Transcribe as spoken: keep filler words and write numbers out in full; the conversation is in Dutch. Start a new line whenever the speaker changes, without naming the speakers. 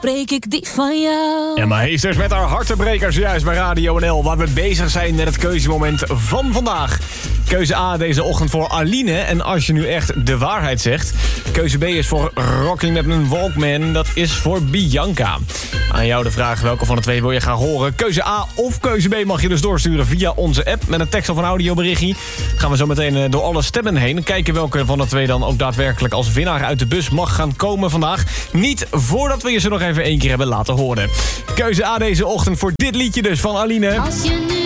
breek ik die van jou.
En meesters met haar hartebrekers juist bij Radio N L... waar we bezig zijn met het keuzemoment van vandaag. Keuze A deze ochtend voor Aline. En als je nu echt de waarheid zegt... Keuze B is voor Rocking met een Walkman. Dat is voor Bianca. Aan jou de vraag welke van de twee wil je gaan horen. Keuze A of keuze B mag je dus doorsturen via onze app... met een tekst of een audioberichtje. Gaan we zo meteen door alle stemmen heen. Kijken welke van de twee dan ook daadwerkelijk als winnaar uit de bus mag gaan komen vandaag. Niet voordat we je ze nog even één keer hebben laten horen. Keuze A deze ochtend voor dit liedje dus van Aline.
Als je nu